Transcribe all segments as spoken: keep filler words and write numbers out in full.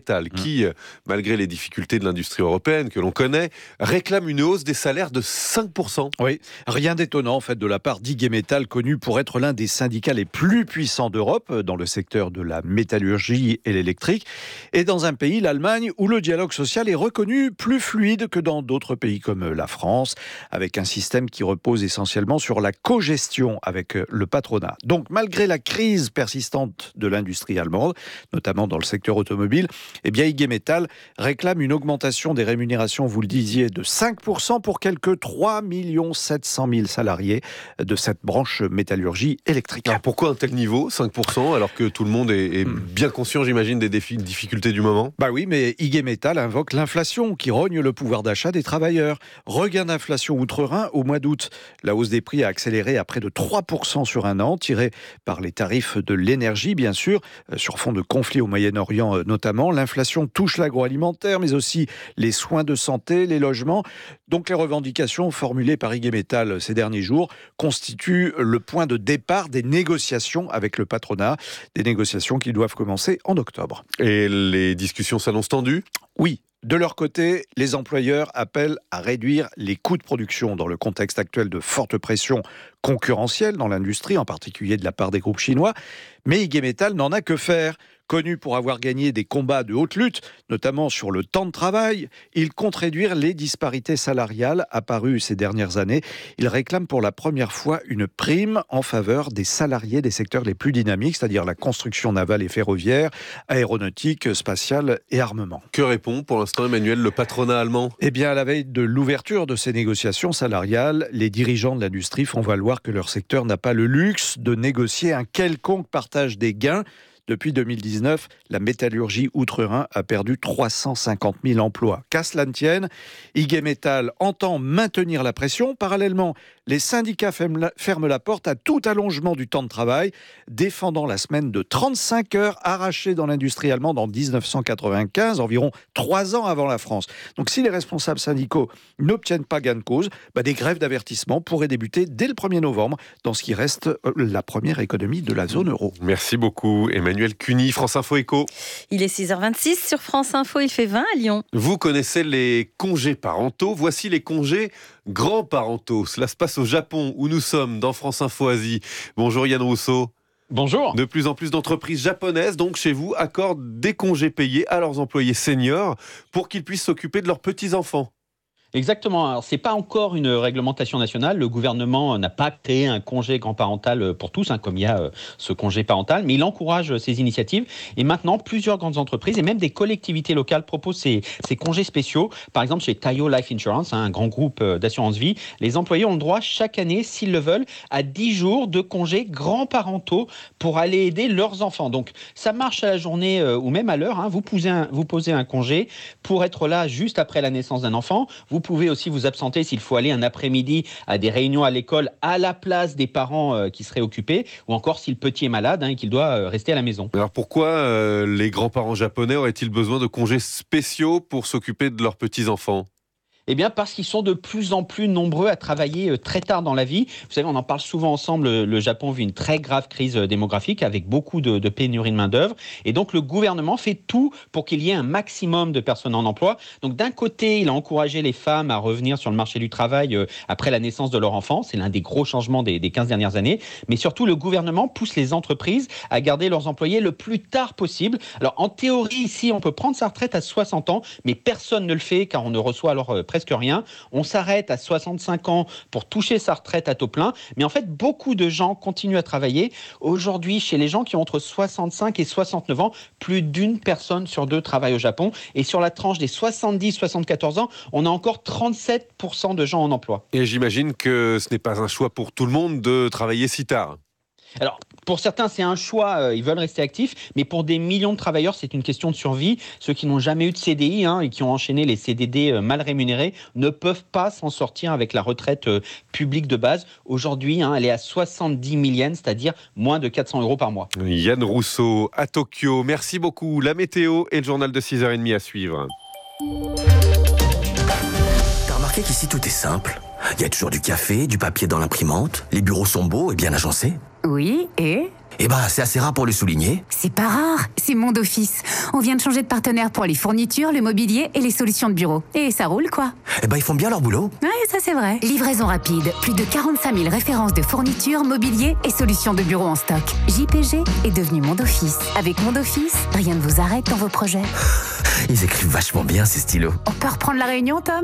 Metal, mmh. qui, malgré les difficultés de l'industrie européenne que l'on connaît, réclame une hausse des salaires de cinq pour cent. Oui, rien d'étonnant en fait de la part d'Ig Metall, connu pour être l'un des syndicats les plus puissants d'Europe dans le secteur de la métallurgie et l'électrique, et dans un pays, l'Allemagne, où le dialogue social est reconnu plus fluide que dans d'autres pays comme la France, avec un système qui repose essentiellement sur la cogestion avec le patronat. Donc, malgré la crise persistante de l'industrie allemande, notamment dans le secteur automobile, eh bien, Ig Metall réclame une augmentation des rémunérations, vous le disiez, de cinq pour cent pour quelques trois millions sept cent mille salariés de cette branche métallurgie électrique. Alors pourquoi un tel niveau, cinq pour cent, alors que tout le monde est, est mmh. bien conscient, j'imagine, des défis, difficultés du moment ? Bah oui, mais Ig Metall invoque l'inflation qui rogne le pouvoir d'achat des travailleurs. Regain d'inflation outre-Rhin au mois d'août. La hausse des prix a accéléré à près de trois pour cent sur un an, tiré par les tarifs de l'énergie, bien sûr, sur fond de conflit au Moyen-Orient notamment. L'inflation touche l'agroalimentaire, mais aussi les soins de santé, les logements. Donc les revendications formulées par Ig Metall ces derniers jours constituent le point de départ des négociations avec le patronat, des négociations qui doivent commencer en octobre. Et les discussions s'annoncent tendues ? Oui. De leur côté, les employeurs appellent à réduire les coûts de production dans le contexte actuel de forte pression concurrentielle dans l'industrie, en particulier de la part des groupes chinois. Mais Ig Metall n'en a que faire. Connu pour avoir gagné des combats de haute lutte, notamment sur le temps de travail, il compte réduire les disparités salariales apparues ces dernières années. Il réclame pour la première fois une prime en faveur des salariés des secteurs les plus dynamiques, c'est-à-dire la construction navale et ferroviaire, aéronautique, spatiale et armement. Que répond pour l'instant Emmanuel, le patronat allemand ? Eh bien, à la veille de l'ouverture de ces négociations salariales, les dirigeants de l'industrie font valoir que leur secteur n'a pas le luxe de négocier un quelconque partage des gains. Depuis deux mille dix-neuf, la métallurgie outre-Rhin a perdu trois cent cinquante mille emplois. Qu'à cela ne tienne, Ig Metall entend maintenir la pression. Parallèlement, les syndicats ferment la porte à tout allongement du temps de travail, défendant la semaine de trente-cinq heures arrachée dans l'industrie allemande en dix-neuf cent quatre-vingt-quinze, environ trois ans avant la France. Donc si les responsables syndicaux n'obtiennent pas gain de cause, bah des grèves d'avertissement pourraient débuter dès le premier novembre, dans ce qui reste la première économie de la zone euro. Merci beaucoup Emmanuel. Cuny, France Info Éco. Il est six heures vingt-six sur France Info, il fait vingt à Lyon. Vous connaissez les congés parentaux, voici les congés grands-parentaux. Cela se passe au Japon, où nous sommes, dans France Info Asie. Bonjour Yann Rousseau. Bonjour. De plus en plus d'entreprises japonaises, donc chez vous, accordent des congés payés à leurs employés seniors pour qu'ils puissent s'occuper de leurs petits-enfants. Exactement. Alors, c'est pas encore une réglementation nationale. Le gouvernement n'a pas créé un congé grand-parental pour tous, hein, comme il y a euh, ce congé parental, mais il encourage ces initiatives. Et maintenant, plusieurs grandes entreprises et même des collectivités locales proposent ces, ces congés spéciaux. Par exemple, chez Taiyo Life Insurance, hein, un grand groupe d'assurance vie, les employés ont le droit chaque année, s'ils le veulent, à dix jours de congés grands-parentaux pour aller aider leurs enfants. Donc, ça marche à la journée euh, ou même à l'heure. Hein. Vous posez un, vous posez un congé pour être là juste après la naissance d'un enfant. Vous Vous pouvez aussi vous absenter s'il faut aller un après-midi à des réunions à l'école à la place des parents euh, qui seraient occupés, ou encore si le petit est malade hein, et qu'il doit euh, rester à la maison. Alors pourquoi euh, les grands-parents japonais auraient-ils besoin de congés spéciaux pour s'occuper de leurs petits-enfants ? Eh bien, parce qu'ils sont de plus en plus nombreux à travailler très tard dans la vie. Vous savez, on en parle souvent ensemble. Le Japon vit une très grave crise démographique avec beaucoup de, de pénurie de main-d'œuvre. Et donc, le gouvernement fait tout pour qu'il y ait un maximum de personnes en emploi. Donc, d'un côté, il a encouragé les femmes à revenir sur le marché du travail après la naissance de leur enfant. C'est l'un des gros changements des, des quinze dernières années. Mais surtout, le gouvernement pousse les entreprises à garder leurs employés le plus tard possible. Alors, en théorie, ici, on peut prendre sa retraite à soixante ans, mais personne ne le fait car on ne reçoit alors euh, presque rien. On s'arrête à soixante-cinq ans pour toucher sa retraite à taux plein. Mais en fait, beaucoup de gens continuent à travailler. Aujourd'hui, chez les gens qui ont entre soixante-cinq et soixante-neuf ans, plus d'une personne sur deux travaille au Japon. Et sur la tranche des soixante-dix à soixante-quatorze ans, on a encore trente-sept pour cent de gens en emploi. Et j'imagine que ce n'est pas un choix pour tout le monde de travailler si tard. Alors, pour certains, c'est un choix, euh, ils veulent rester actifs, mais pour des millions de travailleurs, c'est une question de survie. Ceux qui n'ont jamais eu de C D I hein, et qui ont enchaîné les C D D euh, mal rémunérés ne peuvent pas s'en sortir avec la retraite euh, publique de base. Aujourd'hui, hein, elle est à soixante-dix mille yens, c'est-à-dire moins de quatre cents euros par mois. Yann Rousseau à Tokyo, merci beaucoup. La météo et le journal de six heures trente à suivre. T'as remarqué qu'ici tout est simple ? Il y a toujours du café, du papier dans l'imprimante, les bureaux sont beaux et bien agencés. Oui, et ? Eh ben, c'est assez rare pour le souligner. C'est pas rare, c'est Mondoffice. On vient de changer de partenaire pour les fournitures, le mobilier et les solutions de bureau. Et ça roule, quoi. Eh ben, ils font bien leur boulot. Ouais, ça c'est vrai. Livraison rapide, plus de quarante-cinq mille références de fournitures, mobilier et solutions de bureau en stock. J P G est devenu Mondoffice. Avec Mondoffice, rien ne vous arrête dans vos projets. Ils écrivent vachement bien, ces stylos. On peut reprendre la réunion, Tom ?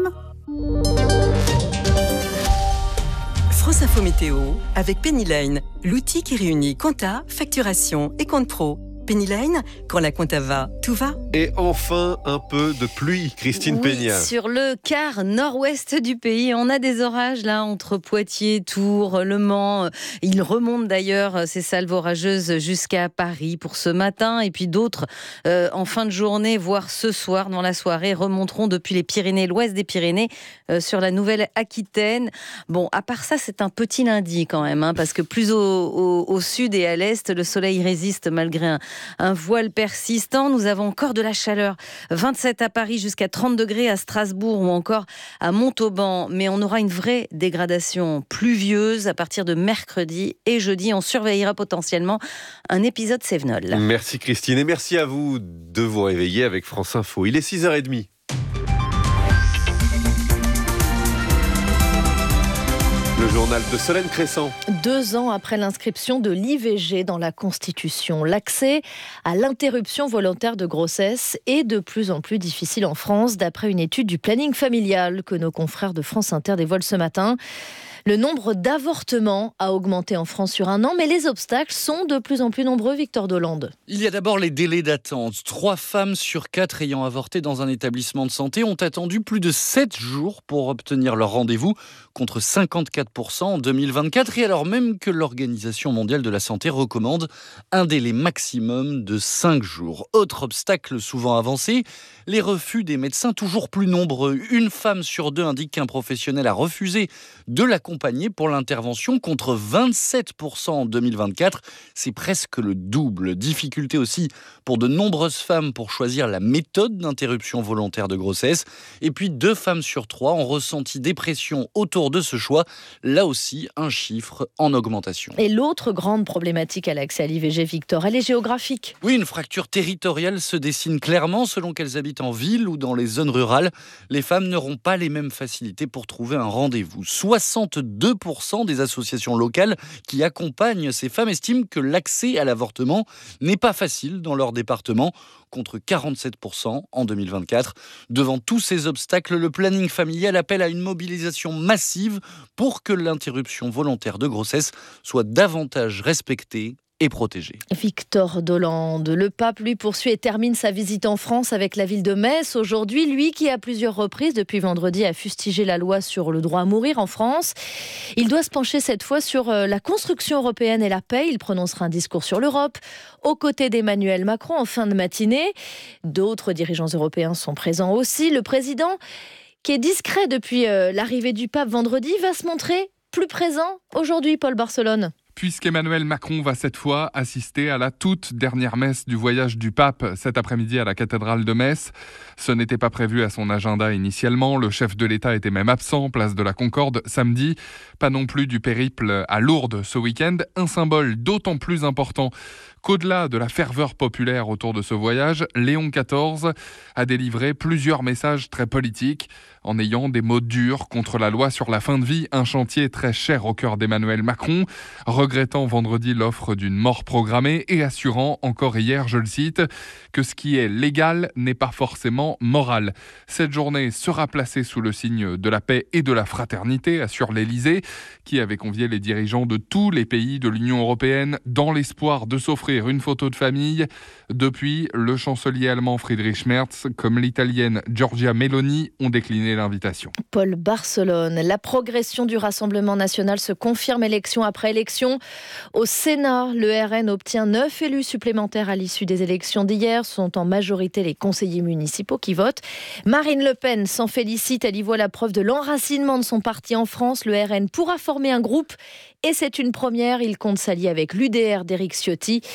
France Info Météo avec Pennyline, l'outil qui réunit compta, facturation et compte pro. Pennyline, quand la compta va, tout va. Et enfin, un peu de pluie, Christine Oui, Peña. sur le quart nord-ouest du pays, on a des orages là entre Poitiers, Tours, Le Mans. Ils remontent d'ailleurs ces salves orageuses jusqu'à Paris pour ce matin. Et puis d'autres, euh, en fin de journée, voire ce soir, dans la soirée, remonteront depuis les Pyrénées, l'ouest des Pyrénées, euh, sur la Nouvelle-Aquitaine. Bon, à part ça, c'est un petit lundi quand même, hein, parce que plus au, au, au sud et à l'est, le soleil résiste malgré un Un voile persistant. Nous avons encore de la chaleur. vingt-sept à Paris, jusqu'à trente degrés à Strasbourg ou encore à Montauban. Mais on aura une vraie dégradation pluvieuse à partir de mercredi et jeudi. On surveillera potentiellement un épisode Cévenol. Merci Christine et merci à vous de vous réveiller avec France Info. Il est six heures trente. Le journal de Solène Crescent. Deux ans après l'inscription de l'I V G dans la Constitution, l'accès à l'interruption volontaire de grossesse est de plus en plus difficile en France, d'après une étude du planning familial que nos confrères de France Inter dévoilent ce matin. Le nombre d'avortements a augmenté en France sur un an, mais les obstacles sont de plus en plus nombreux, Victor Dolande. Il y a d'abord les délais d'attente. Trois femmes sur quatre ayant avorté dans un établissement de santé ont attendu plus de sept jours pour obtenir leur rendez-vous, contre cinquante-quatre pour cent en deux mille vingt-quatre, et alors même que l'Organisation mondiale de la santé recommande un délai maximum de cinq jours. Autre obstacle souvent avancé, les refus des médecins toujours plus nombreux. Une femme sur deux indique qu'un professionnel a refusé de l'accompagner pour l'intervention, contre vingt-sept pour cent en deux mille vingt-quatre. C'est presque le double. Difficulté aussi pour de nombreuses femmes pour choisir la méthode d'interruption volontaire de grossesse. Et puis deux femmes sur trois ont ressenti des pressions autour de ce choix. Là aussi, un chiffre en augmentation. Et l'autre grande problématique à l'accès à l'I V G, Victor, elle est géographique. Oui, une fracture territoriale se dessine clairement selon qu'elles habitent en ville ou dans les zones rurales. Les femmes n'auront pas les mêmes facilités pour trouver un rendez-vous. soixante-deux pour cent des associations locales qui accompagnent ces femmes estiment que l'accès à l'avortement n'est pas facile dans leur département, contre quarante-sept pour cent en deux mille vingt-quatre. Devant tous ces obstacles, le planning familial appelle à une mobilisation massive pour que l'interruption volontaire de grossesse soit davantage respectée et protégée. Victor Dolande, le pape lui poursuit et termine sa visite en France avec la ville de Metz aujourd'hui, lui qui à plusieurs reprises depuis vendredi a fustigé la loi sur le droit à mourir en France. Il doit se pencher cette fois sur la construction européenne et la paix. Il prononcera un discours sur l'Europe aux côtés d'Emmanuel Macron en fin de matinée. D'autres dirigeants européens sont présents aussi. Le président, qui est discret depuis l'arrivée du pape vendredi, va se montrer plus présent aujourd'hui, Paul Barcelone. Puisqu'Emmanuel Macron va cette fois assister à la toute dernière messe du voyage du pape cet après-midi à la cathédrale de Metz. Ce n'était pas prévu à son agenda initialement. Le chef de l'État était même absent, place de la Concorde, samedi. Pas non plus du périple à Lourdes ce week-end. Un symbole d'autant plus important qu'au-delà de la ferveur populaire autour de ce voyage, Léon quatorze a délivré plusieurs messages très politiques, en ayant des mots durs contre la loi sur la fin de vie, un chantier très cher au cœur d'Emmanuel Macron, regrettant vendredi l'offre d'une mort programmée et assurant encore hier, je le cite, que ce qui est légal n'est pas forcément moral. Cette journée sera placée sous le signe de la paix et de la fraternité, assure l'Élysée, qui avait convié les dirigeants de tous les pays de l'Union européenne dans l'espoir de s'offrir une photo de famille. Depuis, le chancelier allemand Friedrich Merz comme l'italienne Giorgia Meloni ont décliné l'invitation. Paul Barcelone, la progression du Rassemblement national se confirme élection après élection. Au Sénat, le R N obtient neuf élus supplémentaires à l'issue des élections d'hier. Ce sont en majorité les conseillers municipaux qui votent. Marine Le Pen s'en félicite. Elle y voit la preuve de l'enracinement de son parti en France. Le R N pourra former un groupe et c'est une première. Il compte s'allier avec l'U D R d'Éric Ciotti.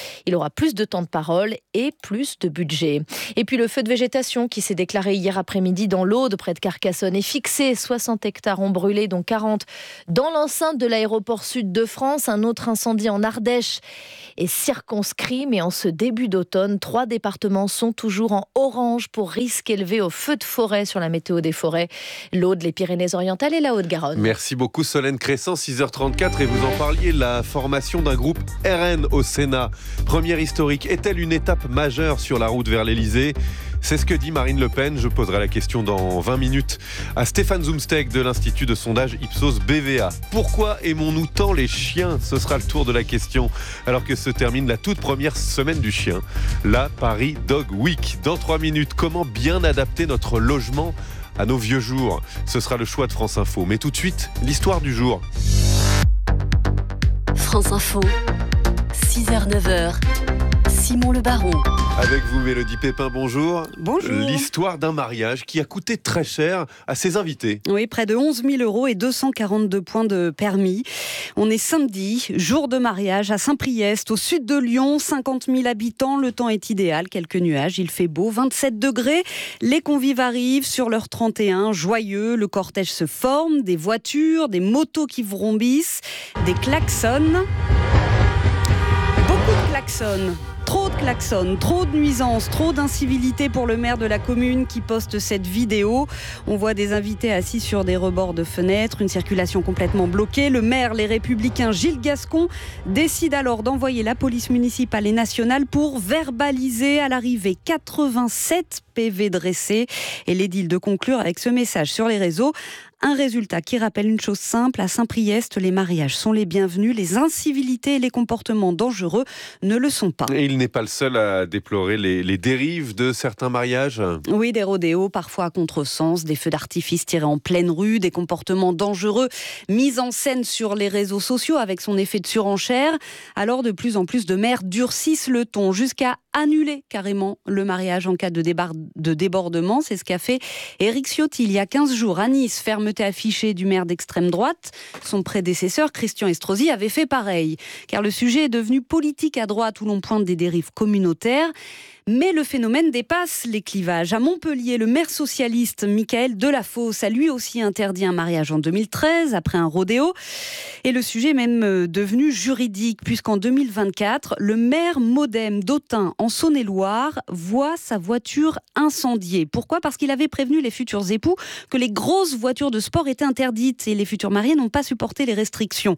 Il aura plus de temps de parole et plus de budget. Et puis le feu de végétation qui s'est déclaré hier après-midi dans l'Aude, près de Carcassonne, est fixé. soixante hectares ont brûlé, dont quarante dans l'enceinte de l'aéroport sud de France. Un autre incendie en Ardèche est circonscrit, mais en ce début d'automne, trois départements sont toujours en orange pour risque élevé au feu de forêt sur la météo des forêts. L'Aude, les Pyrénées-Orientales et la Haute-Garonne. Merci beaucoup Solène Crescent, six heures trente-quatre, et vous en parliez, la formation d'un groupe R N au Sénat. Première historique, est-elle une étape majeure sur la route vers l'Elysée ? C'est ce que dit Marine Le Pen. Je poserai la question dans vingt minutes à Stéphane Zumsteg de l'Institut de sondage Ipsos B V A. Pourquoi aimons-nous tant les chiens ? Ce sera le tour de la question, alors que se termine la toute première semaine du chien, la Paris Dog Week. Dans trois minutes, comment bien adapter notre logement à nos vieux jours ? Ce sera le choix de France Info. Mais tout de suite, l'histoire du jour. France Info, six heures neuf heures. Simon Le Baron. Avec vous, Mélodie Pépin, bonjour. Bonjour. L'histoire d'un mariage qui a coûté très cher à ses invités. Oui, près de onze mille euros et deux cent quarante-deux points de permis. On est samedi, jour de mariage à Saint-Priest, au sud de Lyon, cinquante mille habitants. Le temps est idéal, quelques nuages, il fait beau, vingt-sept degrés. Les convives arrivent sur leur trente et un, joyeux. Le cortège se forme, des voitures, des motos qui vrombissent, des klaxons. Beaucoup de klaxons. Trop de klaxons, trop de nuisances, trop d'incivilité pour le maire de la commune qui poste cette vidéo. On voit des invités assis sur des rebords de fenêtres, une circulation complètement bloquée. Le maire, les Républicains, Gilles Gascon, décide alors d'envoyer la police municipale et nationale pour verbaliser à l'arrivée quatre-vingt-sept P V dressés. Et l'édile de conclure avec ce message sur les réseaux. Un résultat qui rappelle une chose simple, à Saint-Priest, les mariages sont les bienvenus, les incivilités et les comportements dangereux ne le sont pas. Et il n'est pas le seul à déplorer les, les dérives de certains mariages. Oui, des rodéos, parfois à contresens, des feux d'artifice tirés en pleine rue, des comportements dangereux mis en scène sur les réseaux sociaux avec son effet de surenchère. Alors de plus en plus de maires durcissent le ton jusqu'à annuler carrément le mariage en cas de, débar- de débordement. C'est ce qu'a fait Éric Ciotti il y a quinze jours à Nice. Fermeté affichée du maire d'extrême droite. Son prédécesseur, Christian Estrosi, avait fait pareil. Car le sujet est devenu politique à droite où l'on pointe des dérives communautaires. Mais le phénomène dépasse les clivages. À Montpellier, le maire socialiste Michael Delafosse a lui aussi interdit un mariage en deux mille treize, après un rodéo. Et le sujet est même devenu juridique, puisqu'en deux mille vingt-quatre, le maire modem d'Autun, en Saône-et-Loire, voit sa voiture incendiée. Pourquoi ? Parce qu'il avait prévenu les futurs époux que les grosses voitures de sport étaient interdites et les futurs mariés n'ont pas supporté les restrictions.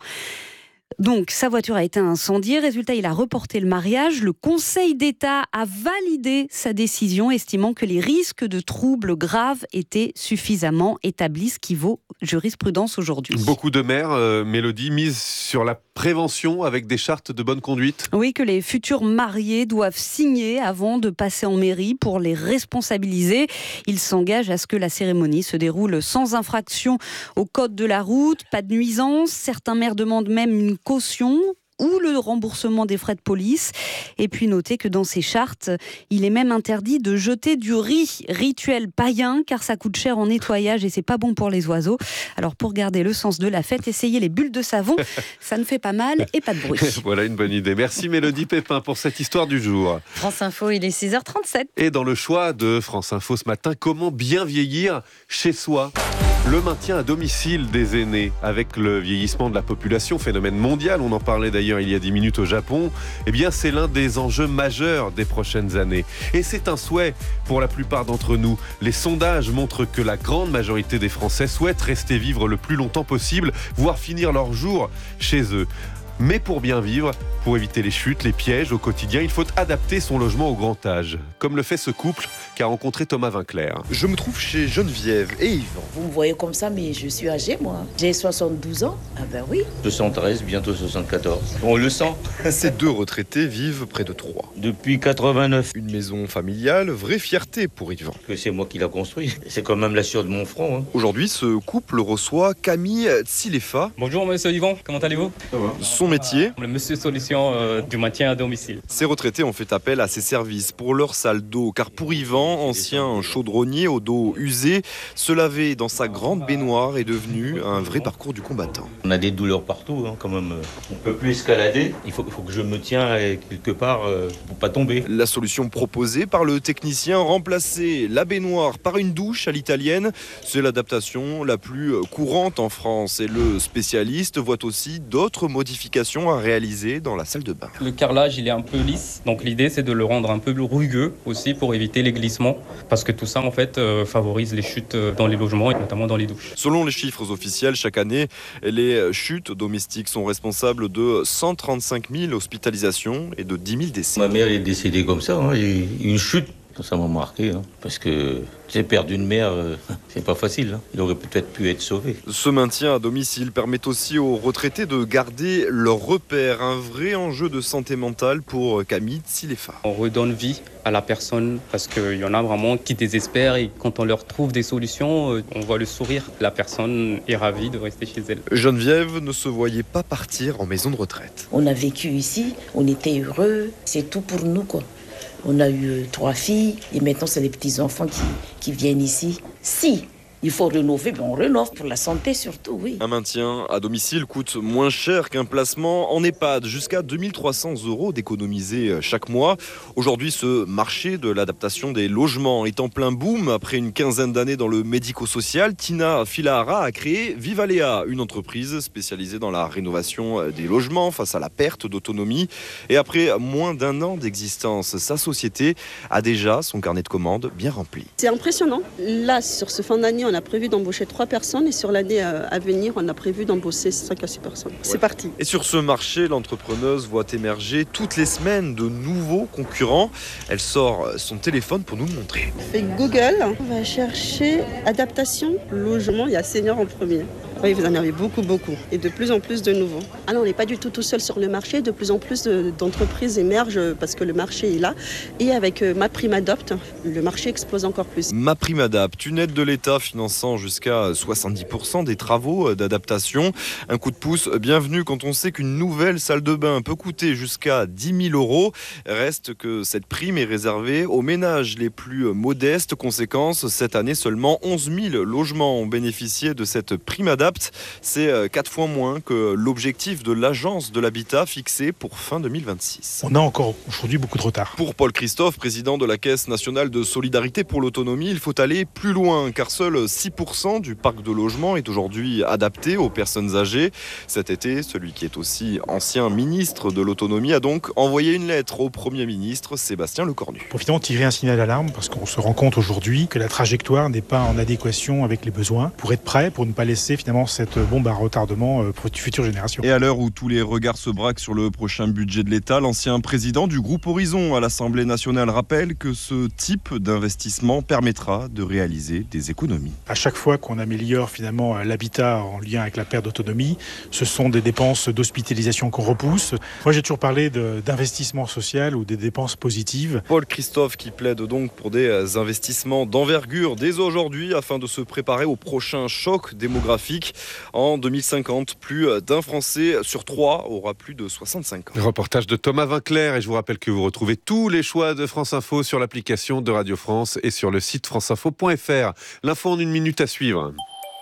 Donc, sa voiture a été incendiée. Résultat, il a reporté le mariage. Le Conseil d'État a validé sa décision, estimant que les risques de troubles graves étaient suffisamment établis, ce qui vaut jurisprudence aujourd'hui. Beaucoup de maires, euh, Mélodie, misent sur la prévention avec des chartes de bonne conduite. Oui, que les futurs mariés doivent signer avant de passer en mairie pour les responsabiliser. Ils s'engagent à ce que la cérémonie se déroule sans infraction au code de la route, pas de nuisance. Certains maires demandent même une caution ou le remboursement des frais de police. Et puis notez que dans ces chartes, il est même interdit de jeter du riz, rituel païen, car ça coûte cher en nettoyage et c'est pas bon pour les oiseaux. Alors pour garder le sens de la fête, essayez les bulles de savon, ça ne fait pas mal et pas de bruit. Voilà une bonne idée. Merci Mélodie Pépin pour cette histoire du jour. France Info, il est six heures trente-sept. Et dans le choix de France Info ce matin, comment bien vieillir chez soi ? Le maintien à domicile des aînés, avec le vieillissement de la population, phénomène mondial, on en parlait d'ailleurs il y a dix minutes au Japon, eh bien c'est l'un des enjeux majeurs des prochaines années. Et c'est un souhait pour la plupart d'entre nous. Les sondages montrent que la grande majorité des Français souhaitent rester vivre le plus longtemps possible, voire finir leurs jours chez eux. Mais pour bien vivre, pour éviter les chutes, les pièges au quotidien, il faut adapter son logement au grand âge. Comme le fait ce couple qu'a rencontré Thomas Vinclair. Je me trouve chez Geneviève et Yvan. Vous me voyez comme ça, mais je suis âgée, moi. J'ai soixante-douze ans. Ah ben oui. soixante-treize, bientôt soixante-quatorze. On le sent. Ces deux retraités vivent près de Troyes. Depuis quatre-vingt-neuf. Une maison familiale, vraie fierté pour Yvan. Que c'est moi qui l'ai construit. C'est quand même la sueur de mon front. Hein. Aujourd'hui, ce couple reçoit Camille Tsilefa. Bonjour, monsieur Yvan. Comment allez-vous ? Ça va. son métier. Le monsieur solution euh, du maintien à domicile. Ces retraités ont fait appel à ces services pour leur salle d'eau, car pour Yvan, ancien chaudronnier au dos usé, se laver dans sa grande baignoire est devenu un vrai parcours du combattant. On a des douleurs partout, hein, quand même. On peut plus escalader. Il faut, il faut que je me tiens quelque part euh, pour pas tomber. La solution proposée par le technicien, remplacer la baignoire par une douche à l'italienne, c'est l'adaptation la plus courante en France. Et le spécialiste voit aussi d'autres modifications à réaliser dans la salle de bain. Le carrelage, il est un peu lisse. Donc l'idée, c'est de le rendre un peu plus rugueux aussi pour éviter les glissements. Parce que tout ça, en fait, euh, favorise les chutes dans les logements et notamment dans les douches. Selon les chiffres officiels, chaque année, les chutes domestiques sont responsables de cent trente-cinq mille hospitalisations et de dix mille décès. Ma mère est décédée comme ça, hein, une chute. Ça m'a marqué, hein, parce que j'ai perdu une mère, euh, c'est pas facile. Hein. Il aurait peut-être pu être sauvé. Ce maintien à domicile permet aussi aux retraités de garder leur repère, un vrai enjeu de santé mentale pour Camille Tsilefa. On redonne vie à la personne parce qu'il y en a vraiment qui désespèrent et quand on leur trouve des solutions, on voit le sourire. La personne est ravie de rester chez elle. Geneviève ne se voyait pas partir en maison de retraite. On a vécu ici, on était heureux, c'est tout pour nous quoi. On a eu trois filles et maintenant c'est les petits-enfants qui, qui viennent ici. Si il faut rénover, ben on rénove pour la santé surtout, oui. Un maintien à domicile coûte moins cher qu'un placement en EHPAD, jusqu'à deux mille trois cents euros d'économiser chaque mois. Aujourd'hui, ce marché de l'adaptation des logements est en plein boom. Après une quinzaine d'années dans le médico-social, Tina Filahara a créé Vivalea, une entreprise spécialisée dans la rénovation des logements face à la perte d'autonomie. Et après moins d'un an d'existence, sa société a déjà son carnet de commandes bien rempli. C'est impressionnant. Là, sur ce fin d'année, on a prévu d'embaucher trois personnes et sur l'année à venir, on a prévu d'embaucher cinq à six personnes. C'est ouais. parti. Et sur ce marché, l'entrepreneuse voit émerger toutes les semaines de nouveaux concurrents. Elle sort son téléphone pour nous le montrer. On fait Google, on va chercher adaptation, logement, il y a senior en premier. Oui, vous en avez beaucoup, beaucoup. Et de plus en plus de nouveaux. Ah non, on n'est pas du tout tout seul sur le marché. De plus en plus d'entreprises émergent parce que le marché est là. Et avec MaPrimeAdapt, le marché explose encore plus. MaPrimeAdapt, une aide de l'État finançant jusqu'à soixante-dix pour cent des travaux d'adaptation. Un coup de pouce bienvenu quand on sait qu'une nouvelle salle de bain peut coûter jusqu'à dix mille euros. Reste que cette prime est réservée aux ménages les plus modestes. Conséquence, cette année, seulement onze mille logements ont bénéficié de cette PrimeAdapt. C'est quatre fois moins que l'objectif de l'agence de l'habitat fixé pour fin deux mille vingt-six. On a encore aujourd'hui beaucoup de retard. Pour Paul Christophe, président de la Caisse nationale de solidarité pour l'autonomie, il faut aller plus loin car seul six pour cent du parc de logements est aujourd'hui adapté aux personnes âgées. Cet été, celui qui est aussi ancien ministre de l'autonomie a donc envoyé une lettre au Premier ministre Sébastien Lecornu. Pour finalement tirer un signal d'alarme parce qu'on se rend compte aujourd'hui que la trajectoire n'est pas en adéquation avec les besoins pour être prêt, pour ne pas laisser finalement cette bombe à retardement pour les futures générations. Et à l'heure où tous les regards se braquent sur le prochain budget de l'État, l'ancien président du groupe Horizon à l'Assemblée nationale rappelle que ce type d'investissement permettra de réaliser des économies. À chaque fois qu'on améliore finalement l'habitat en lien avec la perte d'autonomie, ce sont des dépenses d'hospitalisation qu'on repousse. Moi j'ai toujours parlé de, d'investissement social ou des dépenses positives. Paul Christophe qui plaide donc pour des investissements d'envergure dès aujourd'hui afin de se préparer au prochain choc démographique. En deux mille cinquante, plus d'un Français sur trois aura plus de soixante-cinq ans. Reportage de Thomas Vinclair et je vous rappelle que vous retrouvez tous les choix de France Info sur l'application de Radio France et sur le site franceinfo point f r. L'info en une minute à suivre.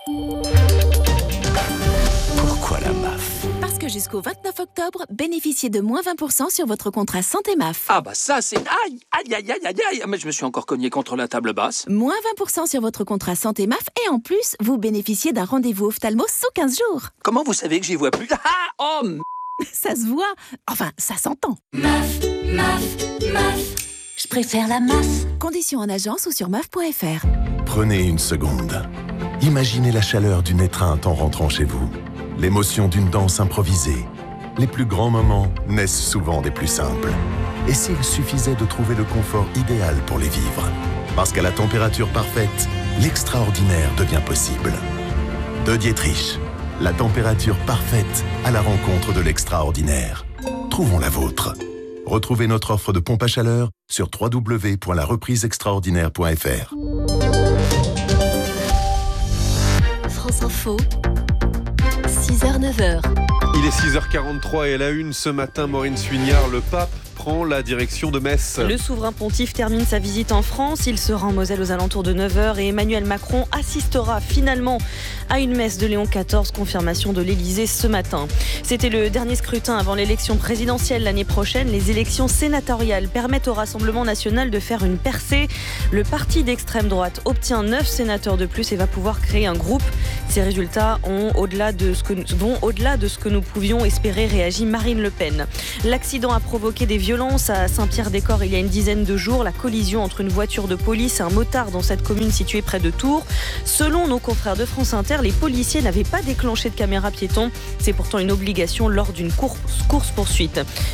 Pourquoi la M A F ? Parce que jusqu'au vingt-neuf octobre, bénéficiez de moins vingt pour cent sur votre contrat santé M A F. Ah bah ça c'est... Aïe, aïe, aïe, aïe, aïe, aïe. Mais je me suis encore cogné contre la table basse. Moins vingt pour cent sur votre contrat santé M A F et en plus, vous bénéficiez d'un rendez-vous ophtalmo sous quinze jours. Comment vous savez que j'y vois plus ? Ah, oh m... Ça se voit. Enfin, ça s'entend. M A F, M A F, M A F. Je préfère la M A F. Conditions en agence ou sur M A F point f r. Prenez une seconde. Imaginez la chaleur d'une étreinte en rentrant chez vous. L'émotion d'une danse improvisée. Les plus grands moments naissent souvent des plus simples. Et s'il suffisait de trouver le confort idéal pour les vivre ? Parce qu'à la température parfaite, l'extraordinaire devient possible. De Dietrich, la température parfaite à la rencontre de l'extraordinaire. Trouvons la vôtre. Retrouvez notre offre de pompe à chaleur sur w w w point la reprise extraordinaire point f r. France Info, six heures neuf heures. Il est six heures quarante-trois et à la une ce matin, Maureen Suignard, le pape prend la direction de Metz. Le souverain pontife termine sa visite en France. Il se rend en Moselle aux alentours de neuf heures et Emmanuel Macron assistera finalement à une messe de Léon quatorze, confirmation de l'Élysée ce matin. C'était le dernier scrutin avant l'élection présidentielle l'année prochaine. Les élections sénatoriales permettent au Rassemblement national de faire une percée. Le parti d'extrême droite obtient neuf sénateurs de plus et va pouvoir créer un groupe. Ces résultats ont au-delà de ce que, vont au-delà de ce que nous pouvions espérer, réagit Marine Le Pen. L'accident a provoqué des violences à Saint-Pierre-des-Corps il y a une dizaine de jours. La collision entre une voiture de police et un motard dans cette commune située près de Tours. Selon nos confrères de France Inter, les policiers n'avaient pas déclenché de caméra piéton. C'est pourtant une obligation lors d'une course-poursuite.